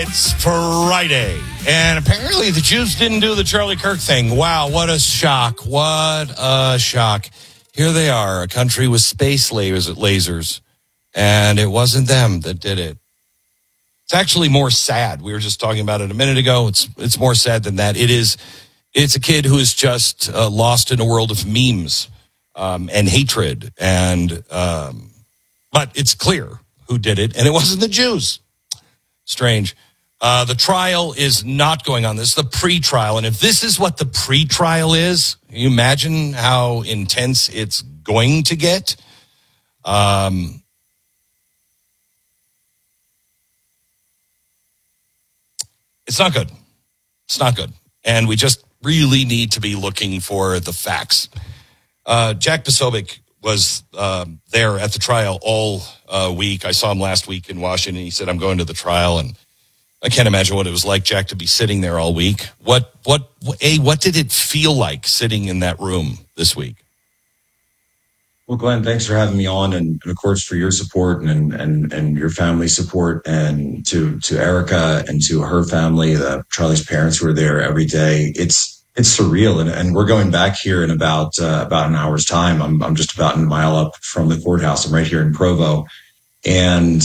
It's Friday, and apparently the Jews didn't do the Charlie Kirk thing. Wow, what a shock. What a shock. Here they are, a country with space lasers, and it wasn't them that did it. It's actually more sad. We were just talking about it a minute ago. It's more sad than that. It's a kid who is just lost in a world of memes and hatred, but it's clear who did it, and it wasn't the Jews. Strange. The trial is not going on. This is the pre-trial. And if this is what the pre-trial is, can you imagine how intense it's going to get? It's not good. It's not good. And we just really need to be looking for the facts. Jack Posobiec was there at the trial all week. I saw him last week in Washington. He said, I'm going to the trial, and I can't imagine what it was like, Jack, to be sitting there all week. What did it feel like sitting in that room this week? Well, Glenn, thanks for having me on, and of course for your support and your family's support, and to Erica and to her family, Charlie's parents who are there every day. It's surreal, and we're going back here in about an hour's time. I'm just about a mile up from the courthouse. I'm right here in Provo, and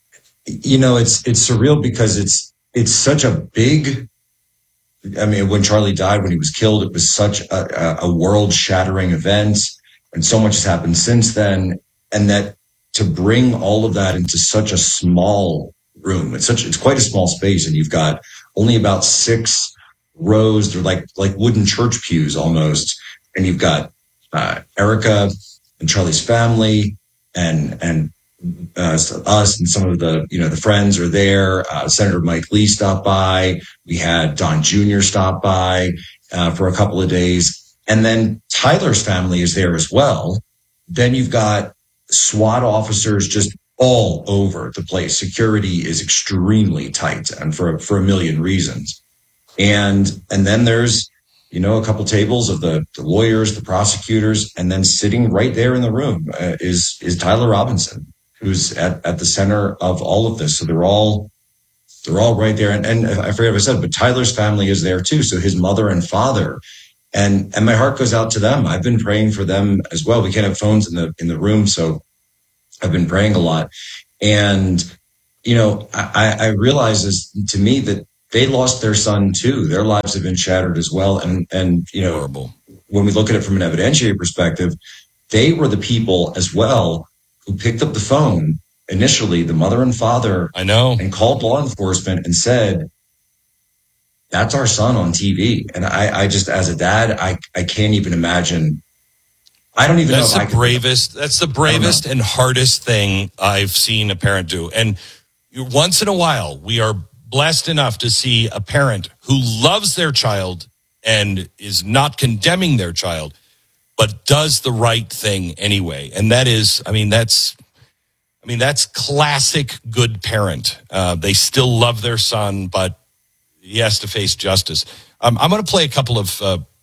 it's surreal because it's such a big. I mean, when Charlie died, when he was killed, it was such a world-shattering event, and so much has happened since then. And that to bring all of that into such a small room, it's quite a small space, and you've got only about 6 rows. They're like wooden church pews almost, and you've got Erica and Charlie's family and us and some of the friends are there. Senator Mike Lee stopped by. We had Don Jr. stop by for a couple of days, and then Tyler's family is there as well. Then you've got SWAT officers just all over the place. Security is extremely tight, and for a million reasons. And then there's a couple tables of the lawyers, the prosecutors, and then sitting right there in the room is Tyler Robinson, who's at the center of all of this. So they're all right there. And I forget if I said, but Tyler's family is there too. So his mother and father, and my heart goes out to them. I've been praying for them as well. We can't have phones in the room, so I've been praying a lot. And I realize to me that they lost their son too. Their lives have been shattered as well. And horrible. When we look at it from an evidentiary perspective, they were the people as well who picked up the phone initially, the mother and father, I know, and called law enforcement and said, that's our son on TV. And I just, as a dad, I can't even imagine. I don't even know if That's the bravest and hardest thing I've seen a parent do. And once in a while, we are blessed enough to see a parent who loves their child and is not condemning their child, but does the right thing anyway. And that's classic good parent. They still love their son, but he has to face justice. I'm going to play a couple of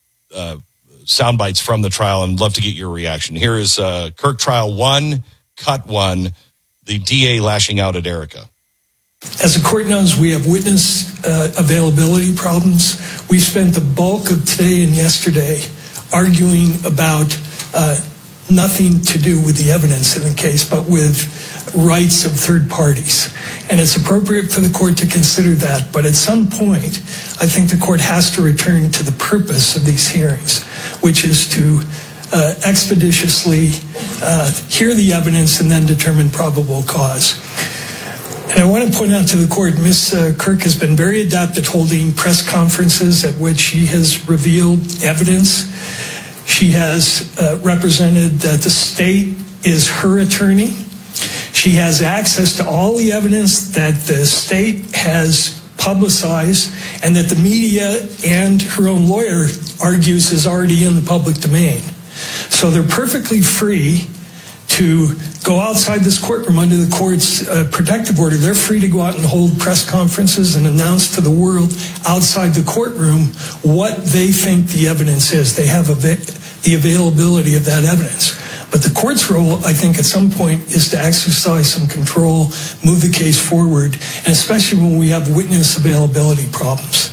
sound bites from the trial and love to get your reaction. Here is Kirk Trial 1, Cut 1, the DA lashing out at Erica. As the court knows, we have witness availability problems. We spent the bulk of today and yesterday arguing about nothing to do with the evidence in the case, but with rights of third parties. And it's appropriate for the court to consider that. But at some point, I think the court has to return to the purpose of these hearings, which is to expeditiously hear the evidence and then determine probable cause. And I want to point out to the court, Ms. Kirk has been very adept at holding press conferences at which she has revealed evidence. She has represented that the state is her attorney. She has access to all the evidence that the state has publicized and that the media and her own lawyer argues is already in the public domain. So they're perfectly free to go outside this courtroom under the court's protective order. They're free to go out and hold press conferences and announce to the world outside the courtroom what they think the evidence is. They have the availability of that evidence. But the court's role, I think, at some point is to exercise some control, move the case forward, and especially when we have witness availability problems.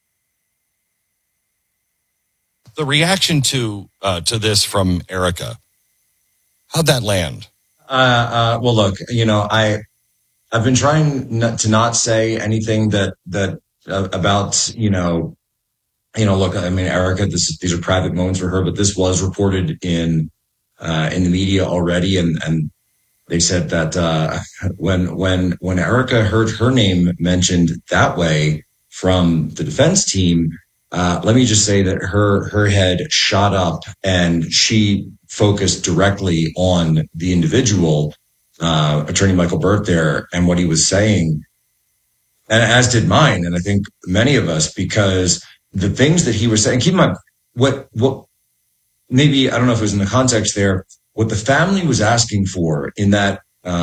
The reaction to this from Erica, how'd that land? Well, look, I've been trying to not say anything that about, look, I mean, Erica, these are private moments for her, but this was reported in the media already. And they said that, when Erica heard her name mentioned that way from the defense team, let me just say that her head shot up and she focused directly on the individual, Attorney Michael Burt there, and what he was saying, and as did mine, and I think many of us, because the things that he was saying, keep in mind, what maybe, I don't know if it was in the context there, what the family was asking for in that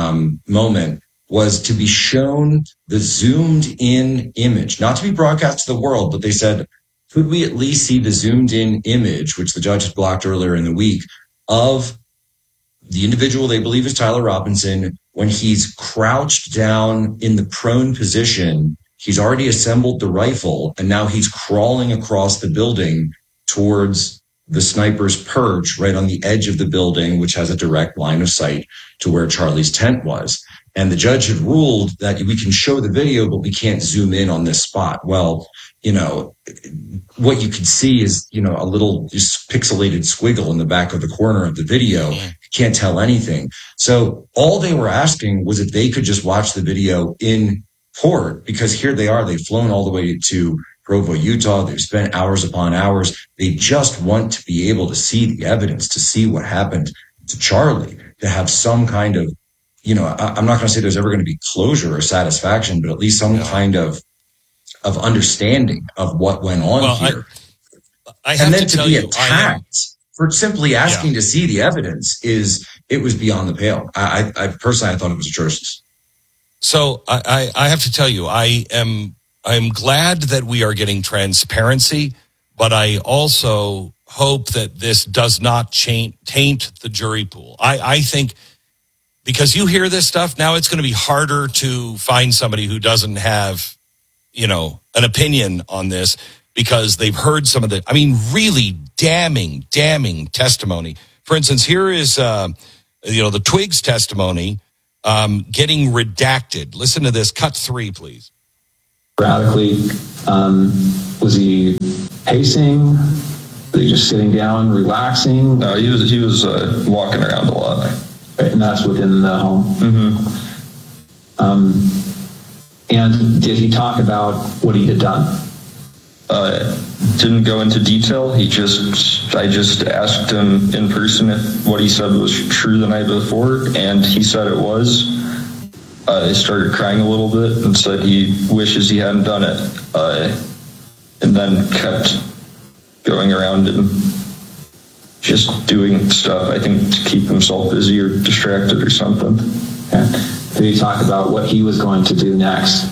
moment was to be shown the zoomed in image, not to be broadcast to the world, but they said, could we at least see the zoomed in image, which the judge had blocked earlier in the week, of the individual they believe is Tyler Robinson when he's crouched down in the prone position. He's already assembled the rifle, and now he's crawling across the building towards the sniper's perch right on the edge of the building, which has a direct line of sight to where Charlie's tent was. And the judge had ruled that we can show the video, but we can't zoom in on this spot. Well, what you could see is, a little just pixelated squiggle in the back of the corner of the video. You can't tell anything. So all they were asking was if they could just watch the video in court, because here they are. They've flown all the way to Provo, Utah. They've spent hours upon hours. They just want to be able to see the evidence, to see what happened to Charlie, to have some kind of, I'm not going to say there's ever going to be closure or satisfaction, but at least some kind of understanding of what went on here. I have and then to tell be you, attacked for simply asking to see the evidence it was beyond the pale. I personally, I thought it was atrocious. So I have to tell you, I'm glad that we are getting transparency, but I also hope that this does not taint the jury pool. I think, because you hear this stuff now, it's going to be harder to find somebody who doesn't have, an opinion on this, because they've heard some of the, really damning testimony. For instance, here is, the Twiggs testimony, getting redacted. Listen to this. Cut 3, please. Radically, was he pacing? Was he just sitting down, relaxing? No, he was walking around a lot. Right, and that's within the home. Mm-hmm. And did he talk about what he had done? Didn't go into detail. I just asked him in person if what he said was true the night before, and he said it was. He started crying a little bit and said he wishes he hadn't done it, and then kept going around and just doing stuff, I think, to keep himself busy or distracted or something. Okay. Did he talk about what he was going to do next?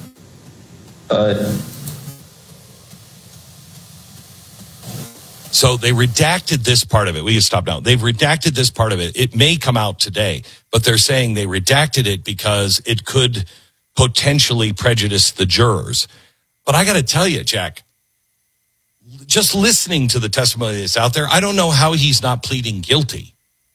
So they redacted this part of it. We can stop now. They've redacted this part of it. It may come out today, but they're saying they redacted it because it could potentially prejudice the jurors. But I got to tell you, Jack, just listening to the testimony that's out there, I don't know how he's not pleading guilty.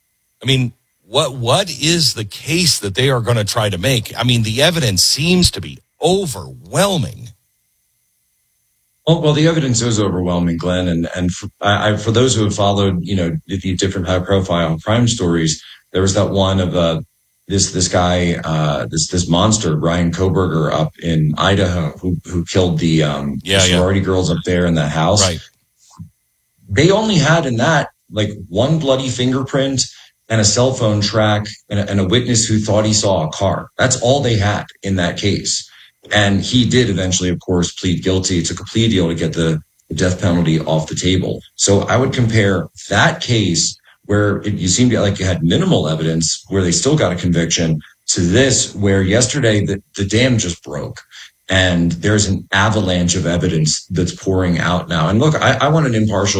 What is the case that they are going to try to make? The evidence seems to be overwhelming. Well, the evidence is overwhelming, Glenn, and for those who have followed, the different high profile crime stories, there was that one of this guy, this monster, Brian Koberger, up in Idaho, who killed the sorority girls up there in that house. Right. They only had in that one bloody fingerprint and a cell phone track and a witness who thought he saw a car. That's all they had in that case. And he did eventually, of course, plead guilty. It took a plea deal to get the death penalty off the table. So I would compare that case where you seemed like you had minimal evidence where they still got a conviction to this, where yesterday the dam just broke and there's an avalanche of evidence that's pouring out now. And look, I want an impartial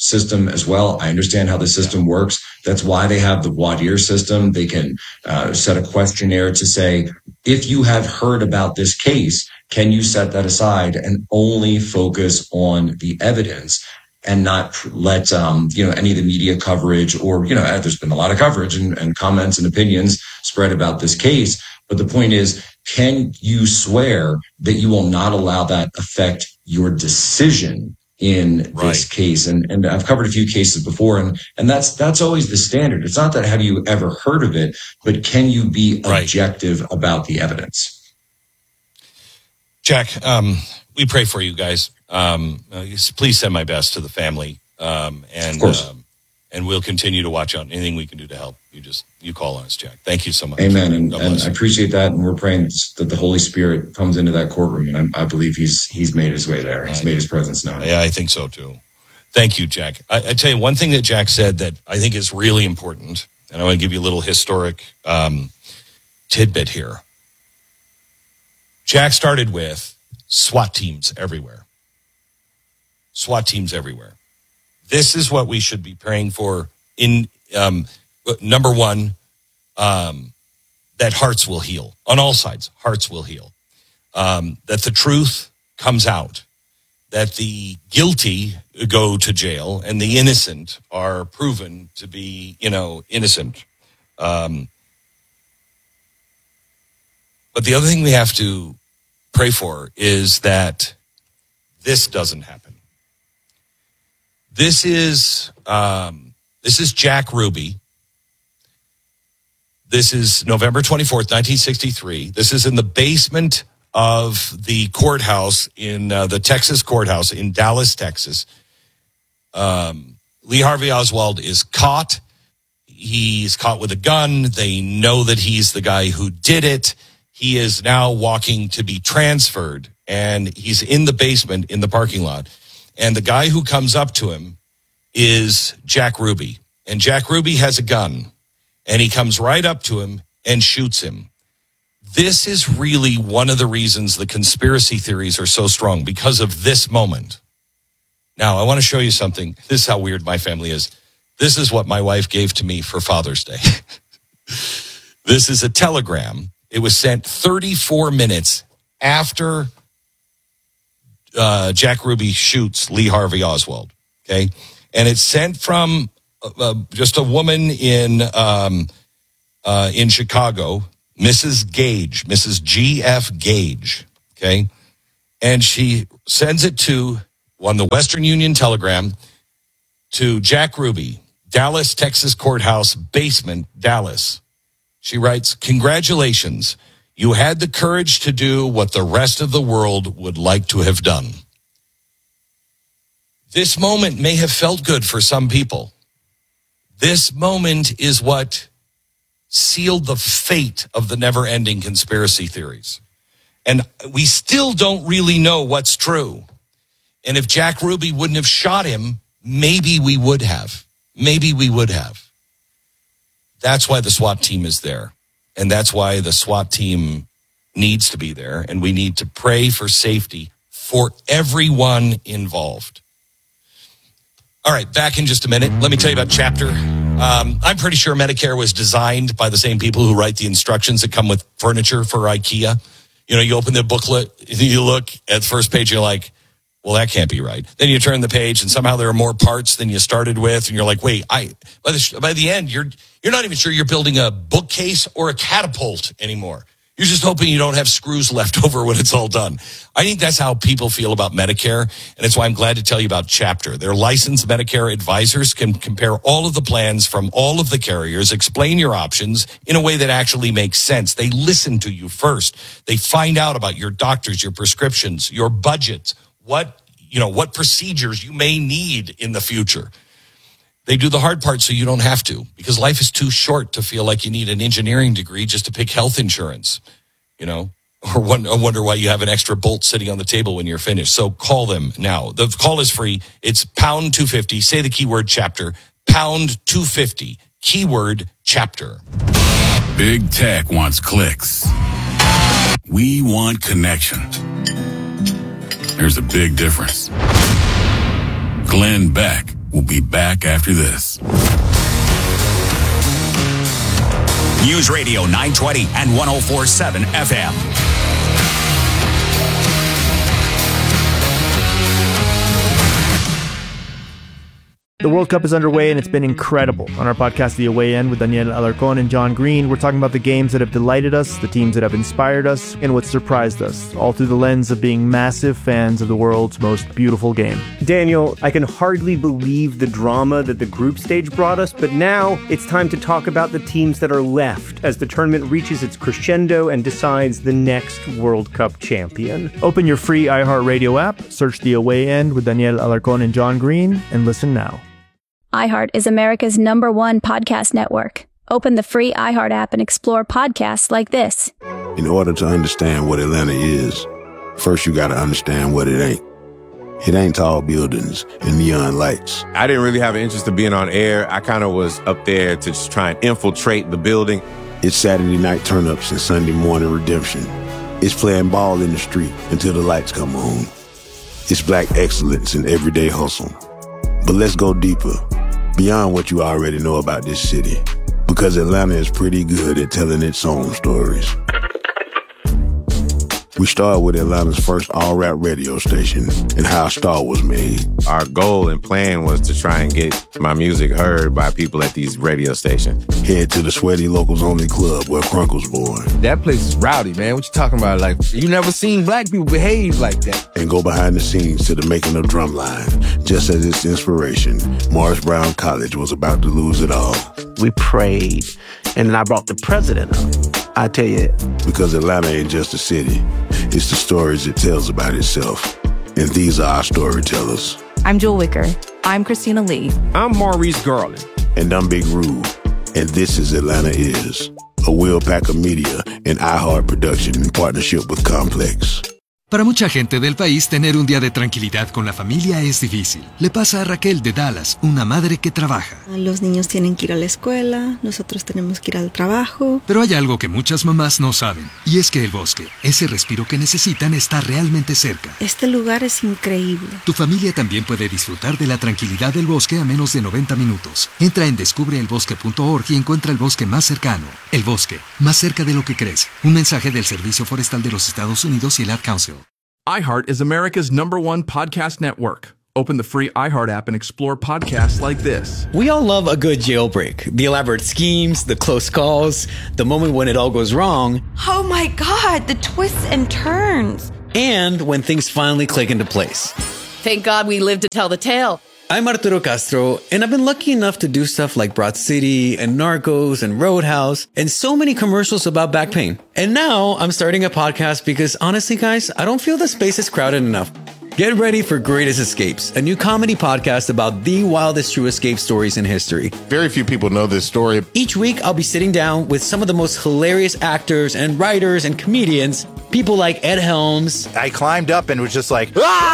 system as well. I understand how the system works. That's why they have the voir dire system. They can set a questionnaire to say, if you have heard about this case, can you set that aside and only focus on the evidence and not let, any of the media coverage or, there's been a lot of coverage and comments and opinions spread about this case. But the point is, can you swear that you will not allow that affect your decision in this case? And I've covered a few cases before, and that's always the standard. It's not that have you ever heard of it, but can you be objective about the evidence? Jack, we pray for you guys. Please send my best to the family. And we'll continue to watch out. Anything we can do to help, you call on us, Jack. Thank you so much. Amen. And I appreciate that. And we're praying that the Holy Spirit comes into that courtroom. And I believe he's made his way there. He's made his presence known. Yeah, I think so too. Thank you, Jack. I tell you one thing that Jack said that I think is really important. And I want to give you a little historic tidbit here. Jack started with SWAT teams everywhere. SWAT teams everywhere. This is what we should be praying for in number one, that hearts will heal on all sides. Hearts will heal. That the truth comes out. That the guilty go to jail and the innocent are proven to be, innocent. But the other thing we have to pray for is that this doesn't happen. This is Jack Ruby. This is November 24th, 1963. This is in the basement of the courthouse in the Texas courthouse in Dallas, Texas. Lee Harvey Oswald is caught. He's caught with a gun. They know that he's the guy who did it. He is now walking to be transferred, and he's in the basement in the parking lot. And the guy who comes up to him is Jack Ruby. And Jack Ruby has a gun, and he comes right up to him and shoots him. This is really one of the reasons the conspiracy theories are so strong, because of this moment. Now, I want to show you something. This is how weird my family is. This is what my wife gave to me for Father's Day. This is a telegram. It was sent 34 minutes after Jack Ruby shoots Lee Harvey Oswald. Okay. And it's sent from just a woman in Chicago, Mrs. Gage, Mrs. G.F. Gage. Okay. And she sends it on the Western Union Telegram to Jack Ruby, Dallas, Texas Courthouse, basement, Dallas. She writes, "Congratulations. You had the courage to do what the rest of the world would like to have done." This moment may have felt good for some people. This moment is what sealed the fate of the never-ending conspiracy theories. And we still don't really know what's true. And if Jack Ruby wouldn't have shot him, maybe we would have. Maybe we would have. That's why the SWAT team is there. And that's why the SWAT team needs to be there. And we need to pray for safety for everyone involved. All right, back in just a minute. Let me tell you about Chapter. I'm pretty sure Medicare was designed by the same people who write the instructions that come with furniture for IKEA. You open the booklet, you look at the first page, you're like, well, that can't be right. Then you turn the page, and somehow there are more parts than you started with, and you're like, wait, by the end, you're not even sure you're building a bookcase or a catapult anymore. You're just hoping you don't have screws left over when it's all done. I think that's how people feel about Medicare, and it's why I'm glad to tell you about Chapter. Their licensed Medicare advisors can compare all of the plans from all of the carriers, explain your options in a way that actually makes sense. They listen to you first. They find out about your doctors, your prescriptions, your budget, what procedures you may need in the future. They do the hard part so you don't have to, because life is too short to feel like you need an engineering degree just to pick health insurance, or wonder why you have an extra bolt sitting on the table when you're finished. So call them now. The call is free. It's pound 250. Say the keyword Chapter, pound 250, keyword Chapter. Big tech wants clicks. We want connection. There's a big difference. Glenn Beck We'll be back after this. News Radio 920 and 104.7 FM. The World Cup is underway, and it's been incredible. On our podcast, The Away End, with Daniel Alarcón and John Green, we're talking about the games that have delighted us, the teams that have inspired us, and what surprised us, all through the lens of being massive fans of the world's most beautiful game. Daniel, I can hardly believe the drama that the group stage brought us, but now it's time to talk about the teams that are left as the tournament reaches its crescendo and decides the next World Cup champion. Open your free iHeartRadio app, search The Away End with Daniel Alarcón and John Green, and listen now. iHeart is America's #1 podcast network. Open the free iHeart app and explore podcasts like this. In order to understand what Atlanta is, first you got to understand what it ain't. It ain't tall buildings and neon lights. I didn't really have an interest in being on air. I kind of was up there to just try and infiltrate the building. It's Saturday night turn-ups and Sunday morning redemption. It's playing ball in the street until the lights come on. It's black excellence in everyday hustle. But let's go deeper, beyond what you already know about this city, because Atlanta is pretty good at telling its own stories. We started with Atlanta's first all-rap radio station and how a star was made. Our goal and plan was to try and get my music heard by people at these radio stations. Head to the Sweaty Locals Only Club where Crunk was born. That place is rowdy, man. What you talking about? Like, you never seen black people behave like that. And go behind the scenes to the making of Drumline. Just as its inspiration, Morris Brown College was about to lose it all. We prayed, and I brought the president up. I tell you. Because Atlanta ain't just a city. It's the stories it tells about itself. And these are our storytellers. I'm Jewel Wicker. I'm Christina Lee. I'm Maurice Garland. And I'm Big Rube. And this is Atlanta Is, a Will Packer Media and iHeart production in partnership with Complex. Para mucha gente del país, tener un día de tranquilidad con la familia es difícil. Le pasa a Raquel de Dallas, una madre que trabaja. Los niños tienen que ir a la escuela, nosotros tenemos que ir al trabajo. Pero hay algo que muchas mamás no saben, y es que el bosque, ese respiro que necesitan, está realmente cerca. Este lugar es increíble. Tu familia también puede disfrutar de la tranquilidad del bosque a menos de 90 minutos. Entra en descubreelbosque.org y encuentra el bosque más cercano. El bosque, más cerca de lo que crees. Un mensaje del Servicio Forestal de los Estados Unidos y el Ad Council. iHeart is America's #1 podcast network. Open the free iHeart app and explore podcasts like this. We all love a good jailbreak. The elaborate schemes, the close calls, the moment when it all goes wrong. Oh my God, the twists and turns. And when things finally click into place. Thank God we lived to tell the tale. I'm Arturo Castro, and I've been lucky enough to do stuff like Broad City and Narcos and Roadhouse and so many commercials about back pain. And now I'm starting a podcast because honestly, guys, I don't feel the space is crowded enough. Get ready for Greatest Escapes, a new comedy podcast about the wildest true escape stories in history. Very few people know this story. Each week, I'll be sitting down with some of the most hilarious actors and writers and comedians. People like Ed Helms. I climbed up and was just like,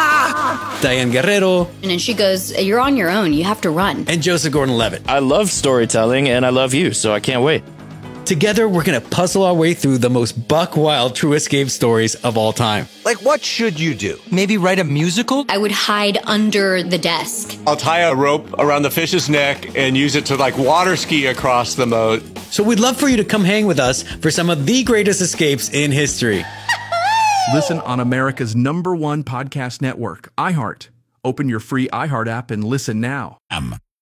ah! Diane Guerrero. And then she goes, you're on your own. You have to run. And Joseph Gordon-Levitt. I love storytelling and I love you, so I can't wait. Together, we're going to puzzle our way through the most buck-wild true escape stories of all time. Like, what should you do? Maybe write a musical? I would hide under the desk. I'll tie a rope around the fish's neck and use it to, like, water ski across the moat. So we'd love for you to come hang with us for some of the greatest escapes in history. Listen on America's #1 podcast network, iHeart. Open your free iHeart app and listen now.